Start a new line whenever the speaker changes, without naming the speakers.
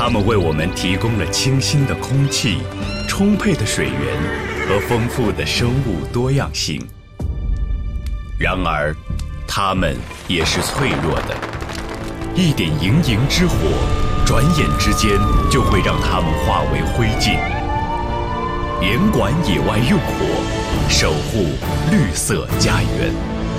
它们为我们提供了清新的空气、充沛的水源和丰富的生物多样性。然而，它们也是脆弱的，一点营营之火，转眼之间就会让它们化为灰烬。严管野外用火，守护绿色家园。